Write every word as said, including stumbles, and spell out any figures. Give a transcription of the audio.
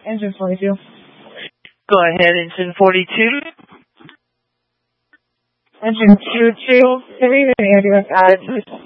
Engine forty-two. Go ahead, engine forty-two. Engine two two three, the ambulance attitude.